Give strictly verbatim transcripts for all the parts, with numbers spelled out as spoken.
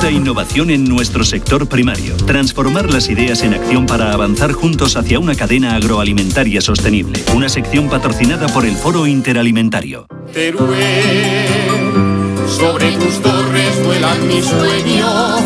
la innovación en nuestro sector primario. Transformar las ideas en acción para avanzar juntos hacia una cadena agroalimentaria sostenible. Una sección patrocinada por el Foro Interalimentario. Teruel, sobre tus torres vuelan mis sueños,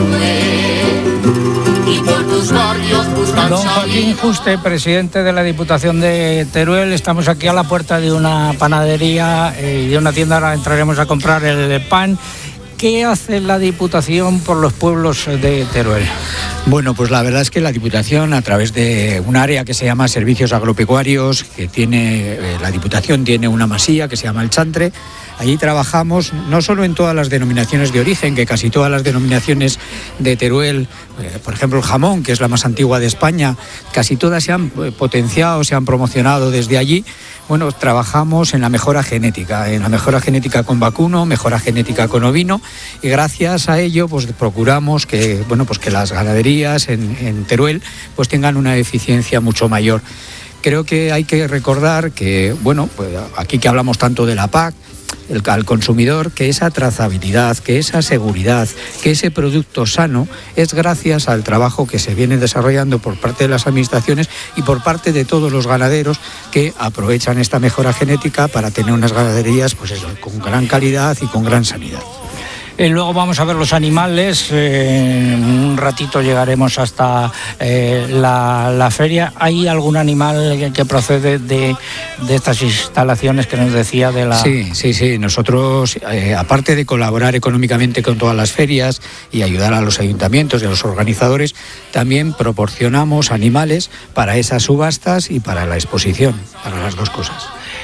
Teruel, y por tus barrios buscan. Don Joaquín Juste, presidente de la Diputación de Teruel, estamos aquí a la puerta de una panadería y de una tienda, ahora entraremos a comprar el pan. ¿Qué hace la Diputación por los pueblos de Teruel? Bueno, pues la verdad es que la Diputación, a través de un área que se llama Servicios Agropecuarios, que tiene, eh, la Diputación tiene una masía que se llama El Chantre. Allí trabajamos no solo en todas las denominaciones de origen, que casi todas las denominaciones de Teruel, eh, por ejemplo el jamón, que es la más antigua de España, casi todas se han eh, potenciado, se han promocionado desde allí. Bueno, trabajamos en la mejora genética, en la mejora genética con vacuno, mejora genética con ovino, y gracias a ello pues procuramos que, bueno, pues que las ganaderías en, en Teruel pues tengan una eficiencia mucho mayor. Creo que hay que recordar que, bueno, pues aquí que hablamos tanto de la P A C, el, al consumidor, que esa trazabilidad, que esa seguridad, que ese producto sano es gracias al trabajo que se viene desarrollando por parte de las administraciones y por parte de todos los ganaderos que aprovechan esta mejora genética para tener unas ganaderías pues eso, con gran calidad y con gran sanidad. Eh, luego vamos a ver los animales, eh, en un ratito llegaremos hasta eh, la, la feria. ¿Hay algún animal que, que procede de, de estas instalaciones que nos decía de la...? Sí, sí, sí. Nosotros, eh, aparte de colaborar económicamente con todas las ferias y ayudar a los ayuntamientos y a los organizadores, también proporcionamos animales para esas subastas y para la exposición, para las dos cosas.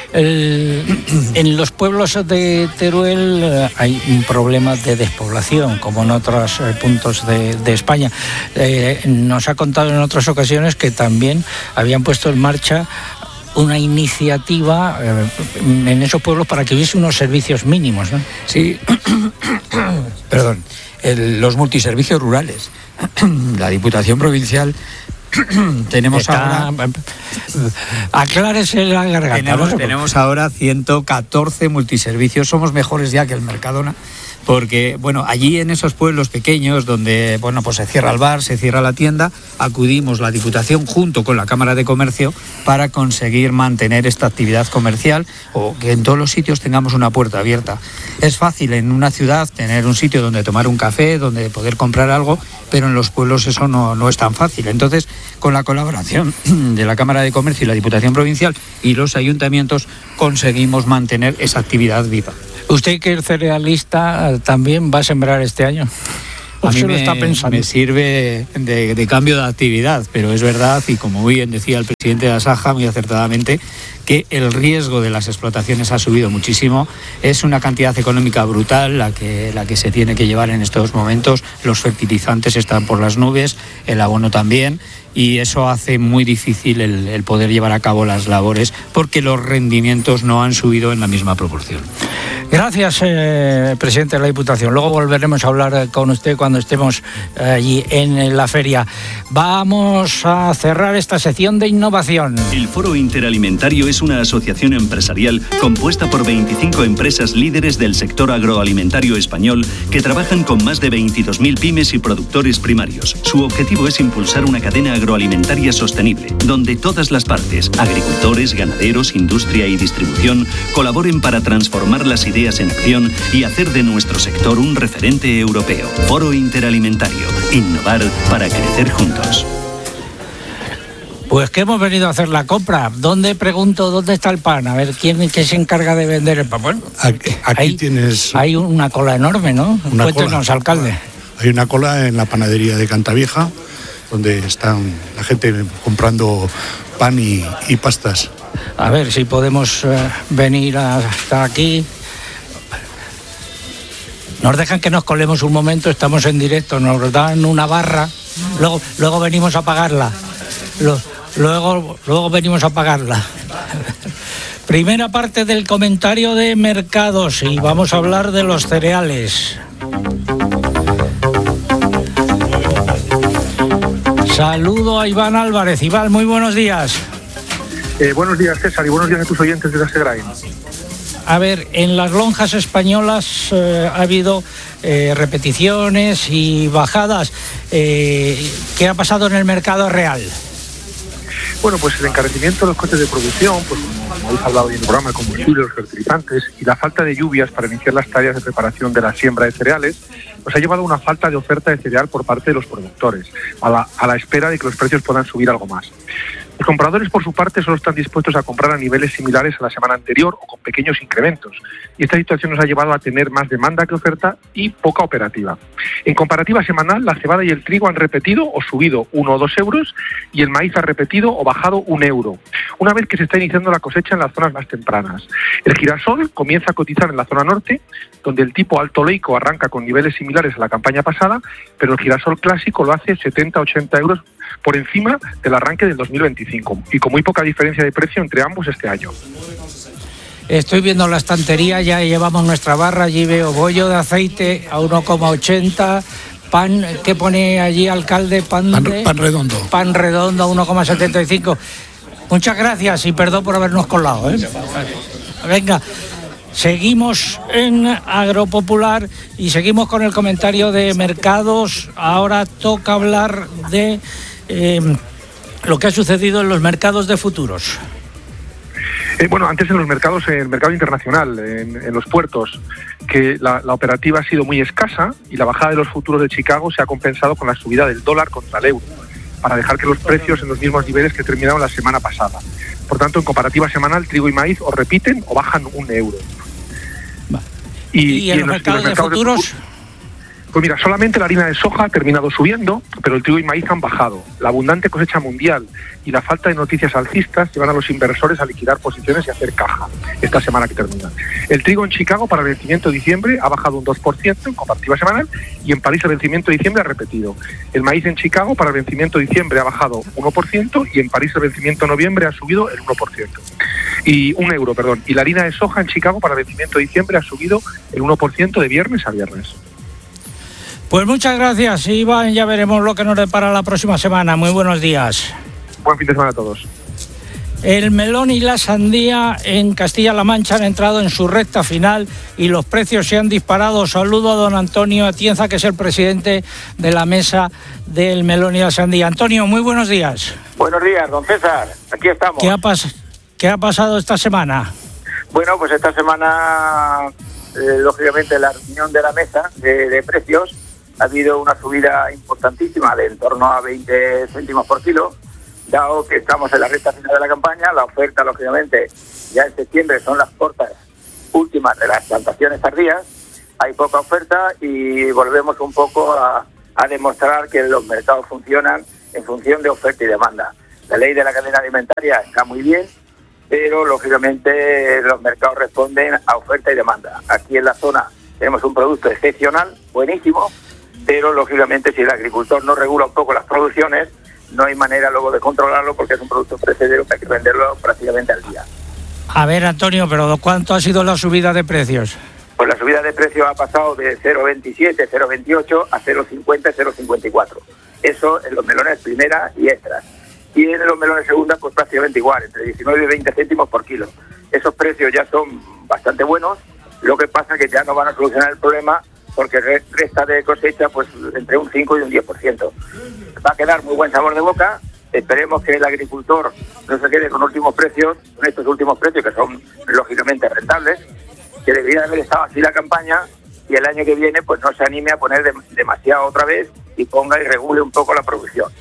El, en los pueblos de Teruel eh, hay un problema de despoblación, como en otros eh, puntos de, de España. Eh, nos ha contado en otras ocasiones que también habían puesto en marcha una iniciativa eh, en esos pueblos para que hubiese unos servicios mínimos, ¿no? Sí, perdón, el, los multiservicios rurales. La Diputación Provincial tenemos Está... ahora aclárese la garganta. Tenemos, tenemos ahora ciento catorce multiservicios. Somos mejores ya que el Mercadona, porque bueno, allí en esos pueblos pequeños donde bueno, pues se cierra el bar, se cierra la tienda, acudimos la Diputación junto con la Cámara de Comercio para conseguir mantener esta actividad comercial o que en todos los sitios tengamos una puerta abierta. Es fácil en una ciudad tener un sitio donde tomar un café, donde poder comprar algo, pero en los pueblos eso no, no es tan fácil. Entonces, con la colaboración de la Cámara de Comercio y la Diputación Provincial y los ayuntamientos, conseguimos mantener esa actividad viva. ¿Usted, que es cerealista, también va a sembrar este año? A mí lo me, está pensando? me sirve de, de cambio de actividad, pero es verdad, y como bien decía el presidente de Asaja muy acertadamente, que el riesgo de las explotaciones ha subido muchísimo. Es una cantidad económica brutal la que, la que se tiene que llevar en estos momentos. Los fertilizantes están por las nubes, el abono también, y eso hace muy difícil el, el poder llevar a cabo las labores porque los rendimientos no han subido en la misma proporción. Gracias, eh, presidente de la Diputación. Luego volveremos a hablar con usted cuando estemos eh, allí en la feria. Vamos a cerrar esta sección de innovación. El Foro Interalimentario es una asociación empresarial compuesta por veinticinco empresas líderes del sector agroalimentario español que trabajan con más de veintidós mil pymes y productores primarios. Su objetivo es impulsar una cadena agroalimentaria sostenible, donde todas las partes, agricultores, ganaderos, industria y distribución, colaboren para transformar las ideas en acción y hacer de nuestro sector un referente europeo. Foro Interalimentario. Innovar para crecer juntos. Pues que hemos venido a hacer la compra. ¿Dónde, pregunto, dónde está el pan? A ver, ¿quién qué se encarga de vender el pan? Bueno, aquí aquí hay, tienes... Hay una cola enorme, ¿no? Cuéntenos, alcalde. Hay una cola en la panadería de Cantavieja, donde están la gente comprando pan y, y pastas. A ver si podemos eh, venir hasta aquí. Nos dejan que nos colemos un momento, estamos en directo, nos dan una barra, luego, luego venimos a pagarla. Luego, luego venimos a pagarla. Primera parte del comentario de mercados y vamos a hablar de los cereales. Saludo a Iván Álvarez. Iván, muy buenos días. Eh, buenos días, César, y buenos días a tus oyentes de la Segrain. a ver, en las lonjas españolas eh, ha habido eh, repeticiones y bajadas. Eh, ¿Qué ha pasado en el mercado real? Bueno, pues el encarecimiento de los costes de producción, pues como habéis hablado hoy en el programa, el combustible, los fertilizantes y la falta de lluvias para iniciar las tareas de preparación de la siembra de cereales, pues ha llevado a una falta de oferta de cereal por parte de los productores, a la, a la espera de que los precios puedan subir algo más. Los compradores, por su parte, solo están dispuestos a comprar a niveles similares a la semana anterior o con pequeños incrementos. Y esta situación nos ha llevado a tener más demanda que oferta y poca operativa. En comparativa semanal, la cebada y el trigo han repetido o subido uno o dos euros y el maíz ha repetido o bajado un euro, una vez que se está iniciando la cosecha en las zonas más tempranas. El girasol comienza a cotizar en la zona norte, donde el tipo alto oleico arranca con niveles similares a la campaña pasada, pero el girasol clásico lo hace setenta a ochenta euros por encima del arranque del dos mil veinticinco y con muy poca diferencia de precio entre ambos este año. Estoy viendo la estantería, ya llevamos nuestra barra, allí veo bollo de aceite a uno coma ochenta, pan, ¿qué pone allí, alcalde? Pan, Pan, de, pan redondo. Pan redondo a uno coma setenta y cinco. Muchas gracias y perdón por habernos colado, ¿eh? Venga, seguimos en Agropopular y seguimos con el comentario de mercados. Ahora toca hablar de eh, lo que ha sucedido en los mercados de futuros. Eh, bueno, antes en los mercados, en el mercado internacional, en, en los puertos, que la, la operativa ha sido muy escasa y la bajada de los futuros de Chicago se ha compensado con la subida del dólar contra el euro, para dejar que los precios en los mismos niveles que terminaron la semana pasada. Por tanto, en comparativa semanal, trigo y maíz o repiten o bajan un euro. Y, ¿Y, y en, en los mercados, los mercados de futuros... De futuros, pues mira, solamente la harina de soja ha terminado subiendo, pero el trigo y maíz han bajado. La abundante cosecha mundial y la falta de noticias alcistas llevan a los inversores a liquidar posiciones y hacer caja esta semana que termina. El trigo en Chicago para el vencimiento de diciembre ha bajado un dos por ciento en comparativa semanal y en París el vencimiento de diciembre ha repetido. El maíz en Chicago para el vencimiento de diciembre ha bajado uno por ciento y en París el vencimiento de noviembre ha subido el uno por ciento. Y un euro, perdón. Y la harina de soja en Chicago para el vencimiento de diciembre ha subido el uno por ciento de viernes a viernes. Pues muchas gracias, Iván. Ya veremos lo que nos depara la próxima semana. Muy buenos días. Buen fin de semana a todos. El melón y la sandía en Castilla-La Mancha han entrado en su recta final y los precios se han disparado. Saludo a don Antonio Atienza, que es el presidente de la mesa del melón y la sandía. Antonio, muy buenos días. Buenos días, don César. Aquí estamos. ¿Qué ha, pas- qué ha pasado esta semana? Bueno, pues esta semana, eh, lógicamente, la reunión de la mesa de, de precios ha habido una subida importantísima de en torno a veinte céntimos por kilo, dado que estamos en la recta final de la campaña. La oferta, lógicamente, ya en septiembre son las cortas últimas de las plantaciones tardías, hay poca oferta y volvemos un poco a, a demostrar que los mercados funcionan en función de oferta y demanda. La ley de la cadena alimentaria está muy bien, pero lógicamente los mercados responden a oferta y demanda. Aquí en la zona tenemos un producto excepcional, buenísimo, pero lógicamente si el agricultor no regula un poco las producciones, no hay manera luego de controlarlo porque es un producto perecedero que hay que venderlo prácticamente al día. A ver, Antonio, pero ¿cuánto ha sido la subida de precios? Pues la subida de precios ha pasado de cero coma veintisiete, cero coma veintiocho a cero coma cincuenta, cero coma cincuenta y cuatro. Eso en los melones primera y extras. Y en los melones segunda, pues prácticamente igual, entre diecinueve y veinte céntimos por kilo. Esos precios ya son bastante buenos, lo que pasa es que ya no van a solucionar el problema porque resta de cosecha pues entre un cinco y un diez por ciento. Va a quedar muy buen sabor de boca. Esperemos que el agricultor no se quede con últimos precios, con estos últimos precios que son lógicamente rentables, que debería haber estado así la campaña y el año que viene pues no se anime a poner de, demasiado otra vez y ponga y regule un poco la producción.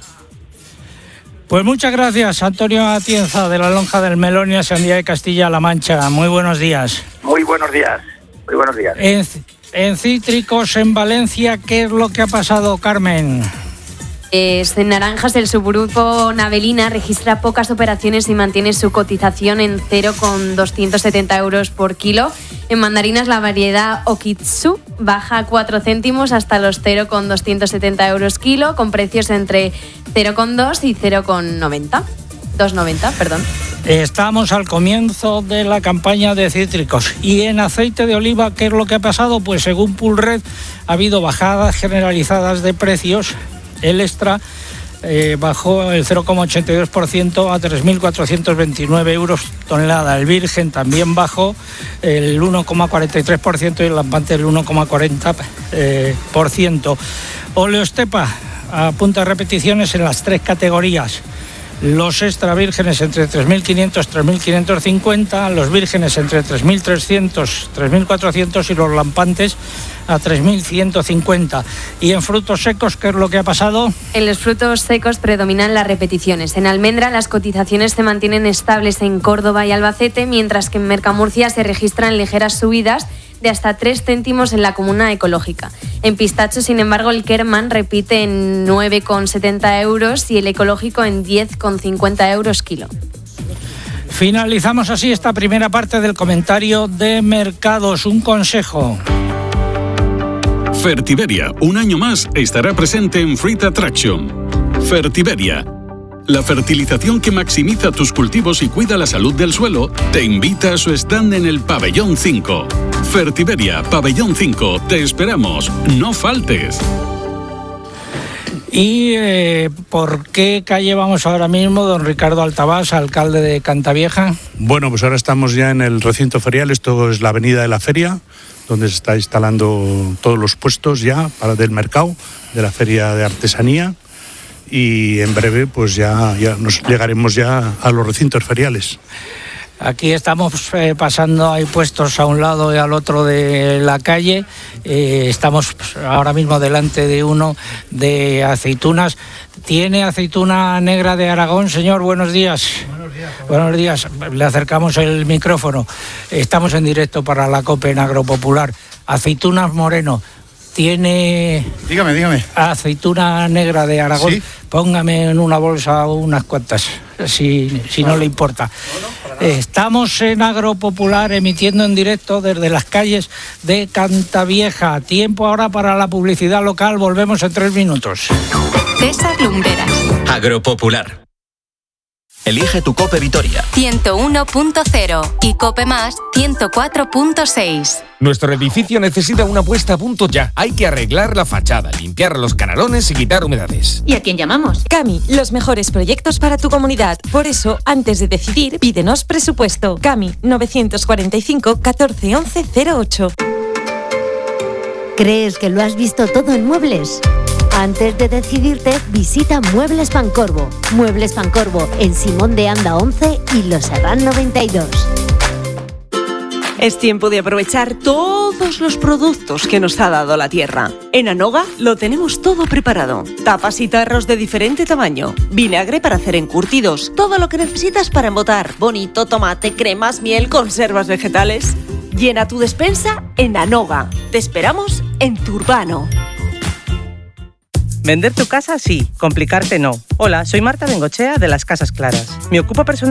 Pues muchas gracias, Antonio Atienza, de la lonja del melón y la sandía de Castilla-La Mancha. Muy buenos días. Muy buenos días, muy buenos días. En, en cítricos, en Valencia, ¿qué es lo que ha pasado, Carmen? Es en naranjas, el subgrupo Navelina registra pocas operaciones y mantiene su cotización en cero coma doscientos setenta euros por kilo. En mandarinas, la variedad Okitsu baja cuatro céntimos hasta los cero coma doscientos setenta euros kilo, con precios entre cero coma dos y cero coma noventa. dos coma noventa, perdón. Estamos al comienzo de la campaña de cítricos. Y en aceite de oliva, ¿qué es lo que ha pasado? Pues según Pulred, ha habido bajadas generalizadas de precios. El extra eh, bajó el cero coma ochenta y dos por ciento a tres mil cuatrocientos veintinueve euros tonelada. El virgen también bajó el uno coma cuarenta y tres por ciento y el lampante el uno coma cuarenta por ciento. Óleo estepa apunta repeticiones en las tres categorías. Los extra vírgenes entre tres mil quinientos y tres mil quinientos cincuenta, los vírgenes entre tres mil trescientos y tres mil cuatrocientos y los lampantes a tres mil ciento cincuenta. Y en frutos secos, ¿qué es lo que ha pasado? En los frutos secos predominan las repeticiones. En almendra las cotizaciones se mantienen estables en Córdoba y Albacete, mientras que en Mercamurcia se registran ligeras subidas de hasta tres céntimos en la comuna ecológica. En pistacho, sin embargo, el Kerman repite en nueve coma setenta euros y el ecológico en diez coma cincuenta euros kilo. Finalizamos así esta primera parte del comentario de mercados. Un consejo. Fertiberia, un año más, estará presente en Fruit Attraction. Fertiberia, la fertilización que maximiza tus cultivos y cuida la salud del suelo, te invita a su stand en el Pabellón cinco. Fertiberia, Pabellón cinco, te esperamos, no faltes. ¿Y eh, por qué calle vamos ahora mismo, don Ricardo Altabás, alcalde de Cantavieja? Bueno, pues ahora estamos ya en el recinto ferial, esto es la avenida de la feria, donde se está instalando todos los puestos ya para del mercado, de la feria de artesanía, y en breve pues ya, ya nos llegaremos ya a los recintos feriales. Aquí estamos eh, pasando, hay puestos a un lado y al otro de la calle. Eh, estamos ahora mismo delante de uno de aceitunas. ¿Tiene aceituna negra de Aragón, señor? Buenos días. Buenos días. Buenos días. Le acercamos el micrófono. Estamos en directo para la COPE en Agropopular. Aceitunas Moreno. ¿Tiene dígame, dígame. aceituna negra de Aragón? ¿Sí? Póngame en una bolsa unas cuantas, si, si no le importa. Estamos en Agropopular emitiendo en directo desde las calles de Cantavieja. Tiempo ahora para la publicidad local. Volvemos en tres minutos. César Lumberas. Agropopular. Elige tu COPE Vitoria. ciento uno punto cero y COPE Más ciento cuatro punto seis. Nuestro edificio necesita una puesta a punto ya. Hay que arreglar la fachada, limpiar los canalones y quitar humedades. ¿Y a quién llamamos? Cami, los mejores proyectos para tu comunidad. Por eso, antes de decidir, pídenos presupuesto. Cami, novecientos cuarenta y cinco, catorce once cero ocho. ¿Crees que lo has visto todo en muebles? Antes de decidirte, visita Muebles Pancorbo. Muebles Pancorbo en Simón de Anda once y Los Serrán noventa y dos. Es tiempo de aprovechar todos los productos que nos ha dado la tierra. En Anoga lo tenemos todo preparado. Tapas y tarros de diferente tamaño, vinagre para hacer encurtidos, todo lo que necesitas para embotar, bonito, tomate, cremas, miel, conservas vegetales. Llena tu despensa en Anoga. Te esperamos en Turbano. Vender tu casa sí, complicarte no. Hola, soy Marta Bengochea de Las Casas Claras. Me ocupa personalmente